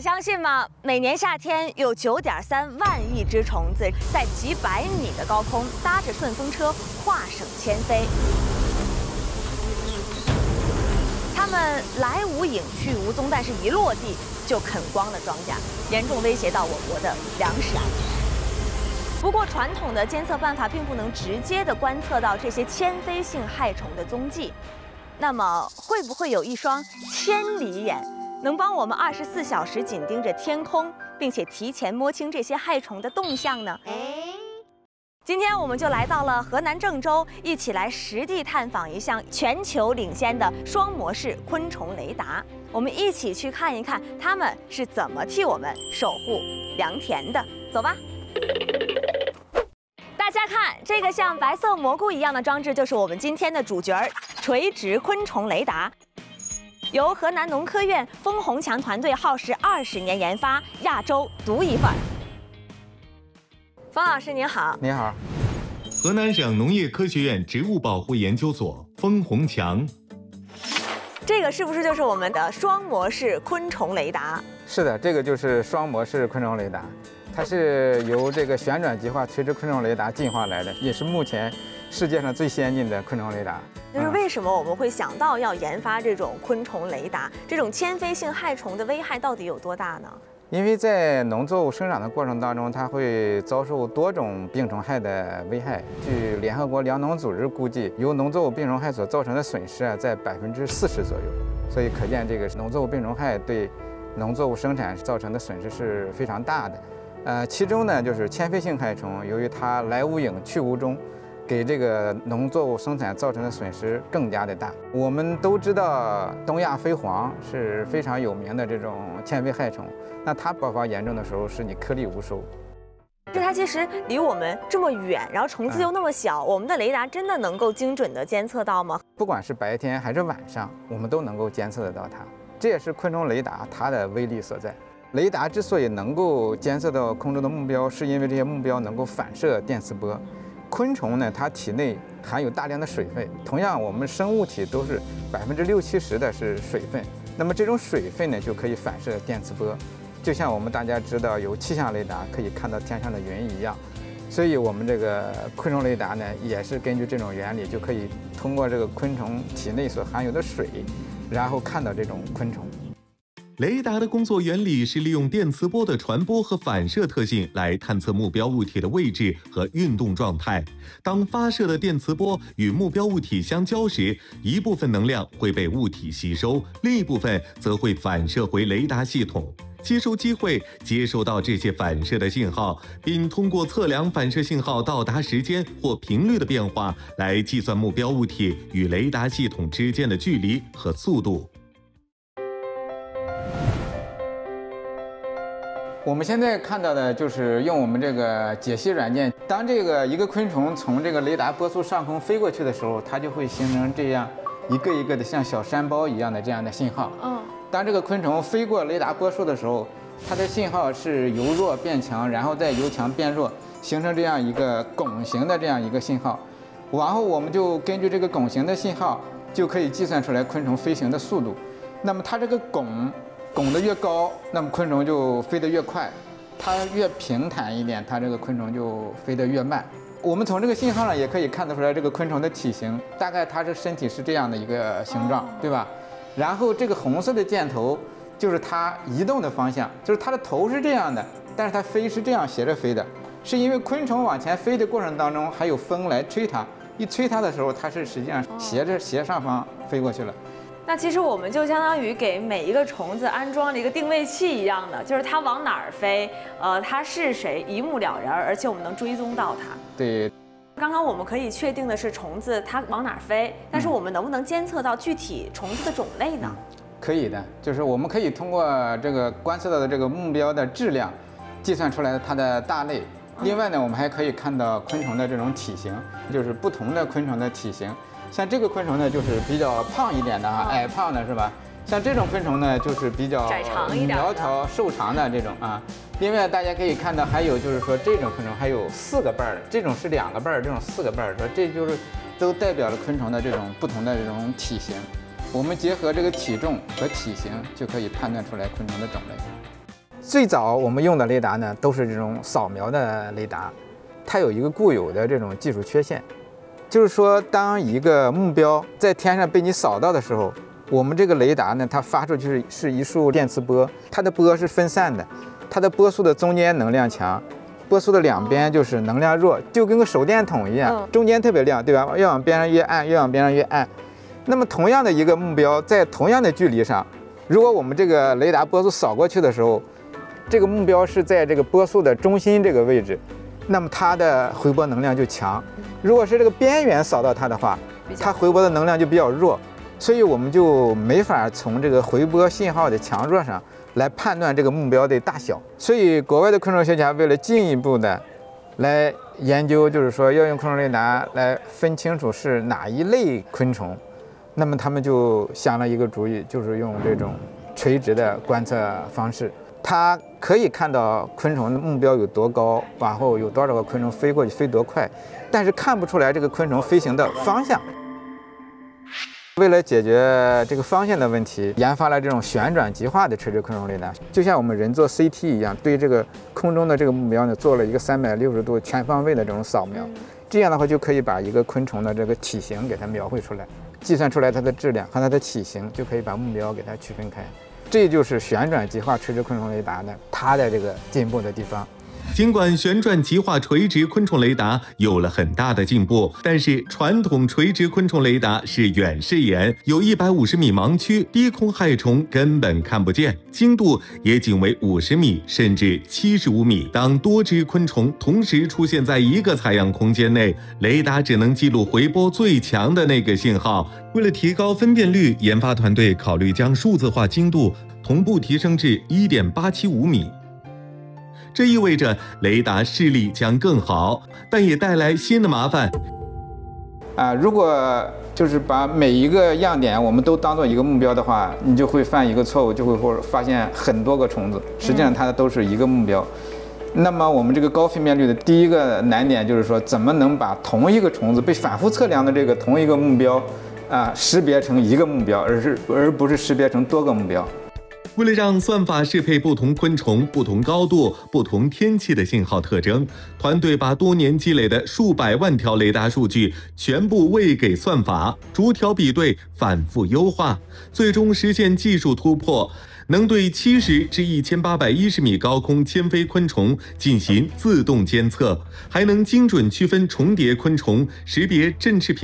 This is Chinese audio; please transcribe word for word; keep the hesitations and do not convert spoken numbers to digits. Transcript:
敢相信吗？每年夏天有九点三万亿只虫子在几百米的高空搭着顺风车跨省迁飞，它们来无影去无踪，但是一落地就啃光了庄稼，严重威胁到我国的粮食安全。不过，传统的监测办法并不能直接的观测到这些迁飞性害虫的踪迹。那么，会不会有一双千里眼？ 能帮我们二十四小时紧盯着天空，并且提前摸清这些害虫的动向呢？今天我们就来到了河南郑州，一起来实地探访一项全球领先的双模式昆虫雷达。我们一起去看一看它们是怎么替我们守护良田的。走吧。 大家看，这个像白色蘑菇一样的装置，就是我们今天的主角儿——垂直昆虫雷达。 由河南农科院封宏强团队耗时二十年研发，亚洲独一份儿。封老师您好， 您好。 河南省农业科学院植物保护研究所封宏强。 这个是不是就是我们的双模式昆虫雷达？ 是的，这个就是双模式昆虫雷达，它是由这个旋转极化垂直昆虫雷达进化来的，也是目前世界上最先进的昆虫雷达。 就是为什么我们会想到要研发这种昆虫雷达？这种迁飞性害虫的危害到底有多大呢？ 因为在农作物生长的过程当中，它会遭受多种病虫害的危害。据联合国粮农组织估计，由农作物病虫害所造成的损失啊，在百分之四十左右。所以可见，这个农作物病虫害对农作物生产造成的损失是非常大的。呃，其中呢，就是迁飞性害虫，由于它来无影去无踪。 给这个农作物生产造成的损失更加的大。我们都知道，东亚飞蝗是非常有名的这种迁飞害虫。那它爆发严重的时候，是你颗粒无收。 就它其实离我们这么远，然后虫子又那么小，我们的雷达真的能够精准地监测到吗？ 不管是白天还是晚上，我们都能够监测得到它。这也是昆虫雷达它的威力所在。雷达之所以能够监测到空中的目标，是因为这些目标能够反射电磁波。 昆虫呢，它体内含有大量的水分。同样，我们生物体都是百分之六七十的是水分。那么这种水分呢，就可以反射电磁波，就像我们大家知道有气象雷达可以看到天上的云一样。所以，我们这个昆虫雷达呢，也是根据这种原理，就可以通过这个昆虫体内所含有的水，然后看到这种昆虫。 雷达的工作原理是利用电磁波的传播和反射特性来探测目标物体的位置和运动状态。当发射的电磁波与目标物体相交时，一部分能量会被物体吸收，另一部分则会反射回雷达系统。接收机会接收到这些反射的信号，并通过测量反射信号到达时间或频率的变化，来计算目标物体与雷达系统之间的距离和速度。 我们现在看到的就是用我们这个解析软件，当这个一个昆虫从这个雷达波束上空飞过去的时候，它就会形成这样一个一个的像小山包一样的这样的信号。嗯，当这个昆虫飞过雷达波束的时候，它的信号是由弱变强，然后再由强变弱，形成这样一个拱形的这样一个信号。然后我们就根据这个拱形的信号，就可以计算出来昆虫飞行的速度。那么它这个拱。 拱得越高，那么昆虫就飞得越快；它越平坦一点，它这个昆虫就飞得越慢。我们从这个信号上也可以看得出来，这个昆虫的体型，大概它的身体是这样的一个形状，对吧？然后这个红色的箭头就是它移动的方向，就是它的头是这样的，但是它飞是这样斜着飞的，是因为昆虫往前飞的过程当中还有风来吹它，一吹它的时候，它是实际上斜着斜上方飞过去了。 那其实我们就相当于给每一个虫子安装了一个定位器一样的，就是它往哪儿飞，呃，它是谁一目了然，而且我们能追踪到它。 对。 刚刚我们可以确定的是虫子它往哪儿飞，但是我们能不能监测到具体虫子的种类呢？嗯、 可以的，就是我们可以通过这个观测到的这个目标的质量，计算出来它的大类。另外呢，我们还可以看到昆虫的这种体型，就是不同的昆虫的体型。 像这个昆虫呢，就是比较胖一点的啊，矮胖的是吧？像这种昆虫呢，就是比较窄长一点、 苗条瘦长的这种啊。另外，大家可以看到，还有就是说这种昆虫还有四个瓣儿，这种是两个瓣儿，这种四个瓣儿，说这就是都代表了昆虫的这种不同的这种体型。我们结合这个体重和体型，就可以判断出来昆虫的种类。 最早我们用的雷达呢，都是这种扫描的雷达，它有一个固有的这种技术缺陷，就是说，当一个目标在天上被你扫到的时候，我们这个雷达呢，它发出去是是一束电磁波，它的波是分散的，它的波速的中间能量强，波速的两边就是能量弱，就跟个手电筒一样，中间特别亮，对吧？越往边上越暗，越往边上越暗。那么同样的一个目标，在同样的距离上，如果我们这个雷达波速扫过去的时候，这个目标是在这个波速的中心这个位置，那么它的回波能量就强。如果是这个边缘扫到它的话，它回波的能量就比较弱，所以我们就没法从这个回波信号的强弱上来判断这个目标的大小。所以国外的昆虫学家为了进一步的来研究，就是说要用昆虫雷达来分清楚是哪一类昆虫，那么他们就想了一个主意，就是用这种垂直的观测方式。它可以看到昆虫的目标有多高，往后有多少个昆虫飞过去，飞多快，但是看不出来这个昆虫飞行的方向。为了解决这个方向的问题，研发了这种旋转极化的垂直昆虫雷达，就像我们人做 C T 一样，对这个空中的这个目标呢做了一个三百六十度全方位的这种扫描，这样的话就可以把一个昆虫的这个体型给它描绘出来，计算出来它的质量和它的体型，就可以把目标给它区分开。这就是旋转极化垂直昆虫雷达呢，它的这个进步的地方。 尽管旋转极化垂直昆虫雷达有了很大的进步，但是传统垂直昆虫雷达是远视眼，有一百五十米盲区，低空害虫根本看不见，精度也仅为五十米甚至七十五米。当多只昆虫同时出现在一个采样空间内，雷达只能记录回波最强的那个信号。为了提高分辨率，研发团队考虑将数字化精度同步提升至 一点八七五米。这意味着雷达视力将更好，但也带来新的麻烦。 啊，如果就是把每一个样点我们都当做一个目标的话，你就会犯一个错误，就会或者发现很多个虫子，实际上它都是一个目标。嗯、那么我们这个高分辨率的第一个难点就是说，怎么能把同一个虫子被反复测量的这个同一个目标啊识别成一个目标，而是而不是识别成多个目标。 为了让算法适配不同昆虫、不同高度、不同天气的信号特征，团队把多年积累的数百万条雷达数据全部喂给算法，逐条比对，反复优化，最终实现技术突破，能对七十至一千八百一十米高空迁飞昆虫进行自动监测，还能精准区分重叠昆虫，识别振翅频